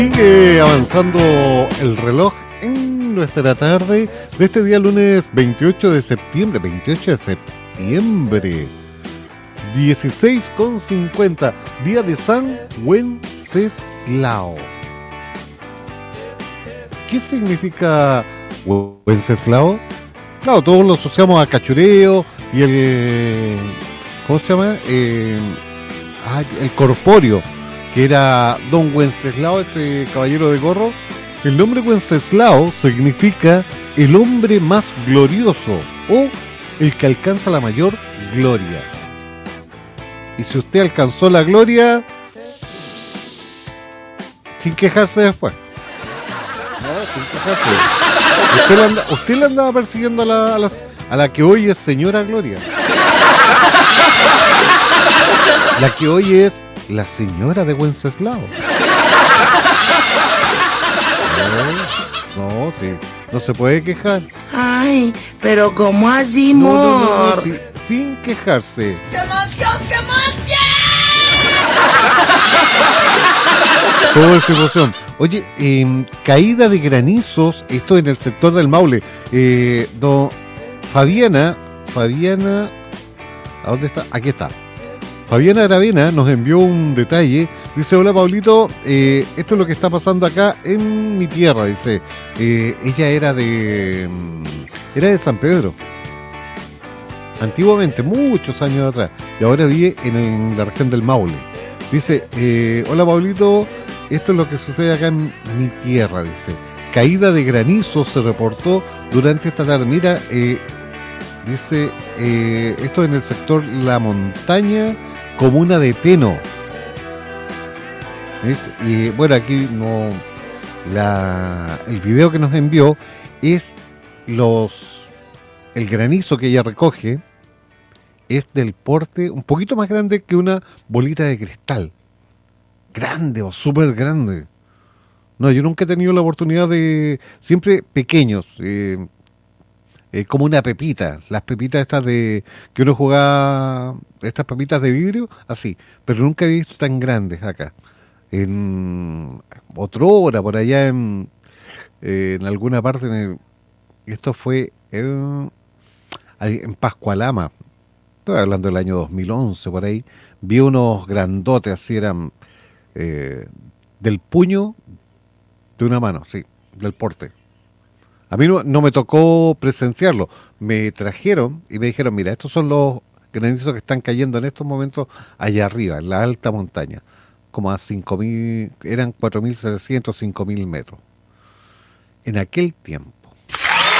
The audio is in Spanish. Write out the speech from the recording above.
Sigue avanzando el reloj en nuestra tarde de este día lunes 28 de septiembre, 16:50, día de San Wenceslao. ¿Qué significa Wenceslao? Claro, todos lo asociamos a cachureo y ¿cómo se llama? El corpóreo, que era don Wenceslao, ese caballero de gorro. El nombre Wenceslao significa el hombre más glorioso o el que alcanza la mayor gloria. Y si usted alcanzó la gloria, sin quejarse después. No, sin quejarse. Usted le andaba persiguiendo a la que hoy es señora Gloria. La que hoy es la señora de Wenceslao. No, sí, no se puede quejar. Ay, pero ¿cómo así, amor? No, sí, sin quejarse. ¡Qué emoción, qué emoción! Todo es emoción. Oye, caída de granizos, esto en el sector del Maule. Fabiana, ¿a dónde está? Aquí está. Fabiana Aravena nos envió un detalle. Dice: hola Pablito, esto es lo que está pasando acá en mi tierra. Dice, ella era de San Pedro, antiguamente, muchos años atrás, y ahora vive en la región del Maule. Dice, hola Pablito, esto es lo que sucede acá en mi tierra. Dice, caída de granizo se reportó durante esta tarde. Mira, dice, esto en el sector La Montaña, comuna de Teno. Y bueno, aquí no, el video que nos envió es el granizo que ella recoge es del porte un poquito más grande que una bolita de cristal. Grande o súper grande. No, yo nunca he tenido la oportunidad siempre pequeños, como una pepita, las pepitas estas que uno jugaba, estas pepitas de vidrio, así, pero nunca he visto tan grandes acá. En otrora, por allá en alguna parte, esto fue en Pascualama, estoy hablando del año 2011, por ahí, vi unos grandotes, así eran del puño de una mano, sí, del porte. A mí no me tocó presenciarlo, me trajeron y me dijeron, mira, estos son los granizos que están cayendo en estos momentos allá arriba, en la alta montaña, como a 5.000, eran 4.700, 5.000 metros. En aquel tiempo,